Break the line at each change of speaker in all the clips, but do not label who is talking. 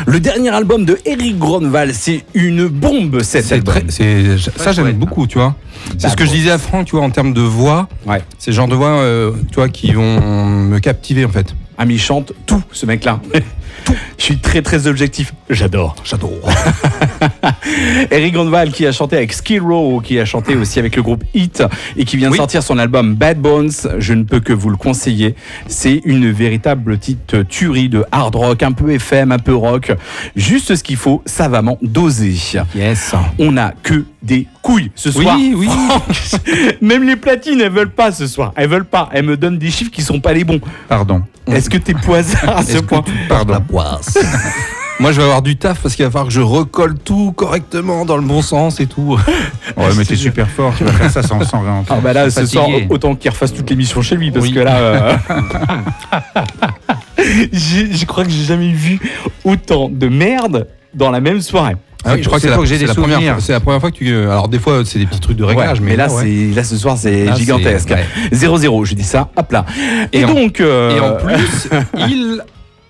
Le dernier album de Eric Grönwall, c'est une bombe cet album.
Ça j'aime beaucoup, tu vois. C'est ce que je disais à Franck, tu vois, en termes de voix.
Ouais.
C'est le genre de voix, tu vois, qui vont me captiver en fait.
Ah mais il chante tout, ce mec-là. Tout. Je suis très très objectif. J'adore. Eric Grönwall qui a chanté avec Skid Row, qui a chanté aussi avec le groupe Hit et qui vient de sortir son album Bad Bones. Je ne peux que vous le conseiller. C'est une véritable petite tuerie de hard rock, un peu FM, un peu rock. Juste ce qu'il faut, savamment dosé.
Yes.
On n'a que des couilles ce soir.
Oui.
Franck, même les platines, elles veulent pas ce soir. Elles veulent pas. Elles me donnent des chiffres qui sont pas les bons.
Pardon.
Est-ce que t'es poisard à ce point?
Pardon. La poisse. Moi, je vais avoir du taf parce qu'il va falloir que je recolle tout correctement dans le bon sens et tout.
Ouais, mais t'es super fort, tu vas faire ça sans rien.
Ah bah là, ce soir, autant qu'il refasse toute l'émission chez lui, parce que là... je crois que j'ai jamais vu autant de merde dans la même soirée.
Ah oui, je crois que c'est la première fois que tu... Alors des fois, c'est des petits trucs de réglage, mais
là, ce soir, c'est gigantesque. 0-0, je dis ça, hop là. Et donc...
Et en plus, il...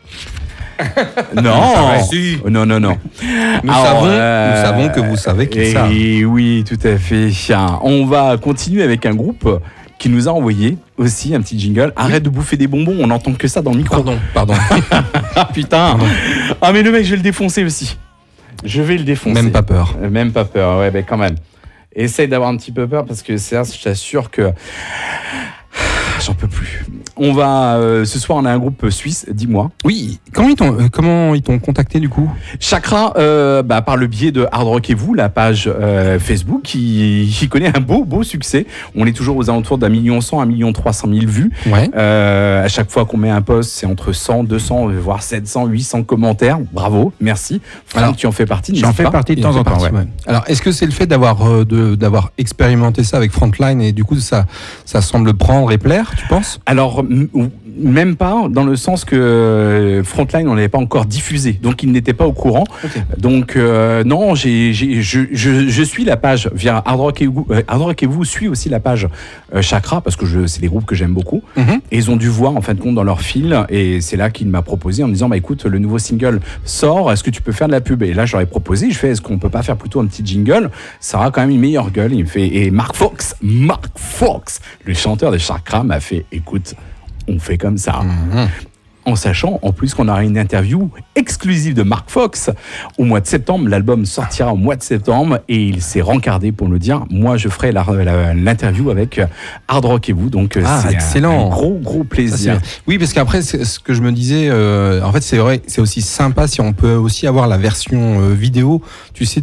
Non.
Nous savons que vous savez qui ça.
Oui, tout à fait. On va continuer avec un groupe qui nous a envoyé aussi un petit jingle. Arrête de bouffer des bonbons, on n'entend que ça dans le micro.
Pardon.
Ah putain. Ah mais le mec, je vais le défoncer aussi. Je vais le défoncer.
Même pas peur,
ouais, mais quand même. Essaye d'avoir un petit peu peur parce que c'est je t'assure que j'en peux plus. On va ce soir on a un groupe suisse, dis-moi.
Oui. Comment ils t'ont contacté du coup?
Chakra, par le biais de Hard Rock et vous, la page Facebook qui connaît un beau succès. On est toujours aux alentours d'1 100 000, 1 300 000 vues.
Ouais.
À chaque fois qu'on met un post, c'est entre 100, 200, voire 700, 800 commentaires. Bravo, merci. Franck, tu en fais partie.
J'en fais partie de temps en temps. Ouais.
Alors, est-ce que c'est le fait d'avoir expérimenté ça avec Frontline et du coup ça semble prendre et plaire, tu penses?
Alors même pas, dans le sens que Frontline, on l'avait pas encore diffusé, donc il n'était pas au courant. Okay. Donc non, je suis la page via Hard Rock et vous suit aussi la page Chakra parce que c'est des groupes que j'aime beaucoup. Et ils ont dû voir en fin de compte dans leur fil et c'est là qu'il m'a proposé en me disant écoute, le nouveau single sort, est-ce que tu peux faire de la pub? Et là j'aurais proposé, je fais est-ce qu'on peut pas faire plutôt un petit jingle? Ça aura quand même une meilleure gueule. Il me fait et Mark Fox, le chanteur de Chakra m'a fait écoute, on fait comme ça. En sachant en plus qu'on aura une interview exclusive de Mark Fox au mois de septembre. L'album sortira au mois de septembre et il s'est rencardé pour nous dire moi je ferai l'interview avec Hard Rock et vous. Donc c'est
excellent.
Un gros plaisir.
Oui, parce qu'après ce que je me disais, en fait c'est vrai, c'est aussi sympa si on peut aussi avoir la version vidéo, tu sais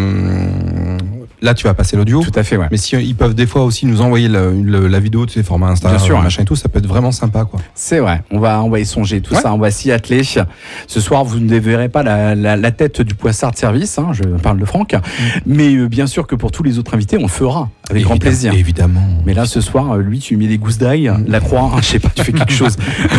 là tu vas passer l'audio.
Tout à fait, ouais.
Mais si ils peuvent des fois aussi nous envoyer la vidéo, tu sais, format Insta, machin et tout, ça peut être vraiment sympa, quoi.
C'est vrai. On va y songer tout ça. On va s'y atteler. Ce soir, vous ne verrez pas la tête du poissard de service. Je parle de Franck. Mais bien sûr que pour tous les autres invités, on le fera avec grand plaisir.
Évidemment.
Mais là, ce soir, lui, tu lui mets des gousses d'ail, la croix, je sais pas, tu fais quelque chose.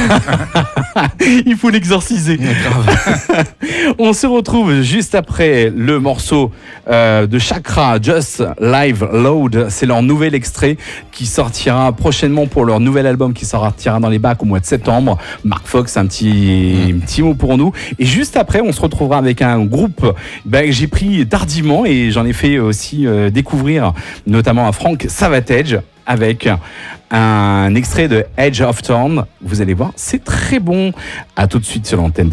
Il faut l'exorciser.
Grave.
On se retrouve juste après le morceau de Chakra, Just Live Load. C'est leur nouvel extrait qui sortira prochainement pour leur nouvel album qui sortira dans les bacs au mois de septembre. Mark Fox, un petit mot pour nous. Et juste après, on se retrouvera avec un groupe que j'ai pris tardivement et j'en ai fait aussi découvrir, notamment à Franck Savatage, avec un extrait de Edge of Town. Vous allez voir, c'est très bon. À tout de suite sur l'antenne de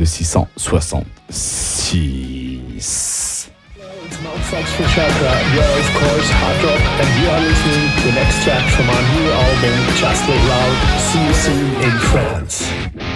666.
Mark Fox for Chakra, yeah, of course, Hard Rock, and you are listening to the next track from our new album, Just Live Loud. See you soon in France.